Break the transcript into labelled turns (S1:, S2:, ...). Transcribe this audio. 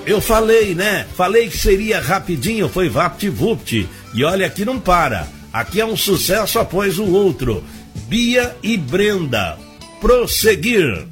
S1: Eu falei, né? Falei que seria rapidinho, foi vapt-vupt. E olha, aqui não para. Aqui é um sucesso após o outro. Bia e Brenda. Prosseguir.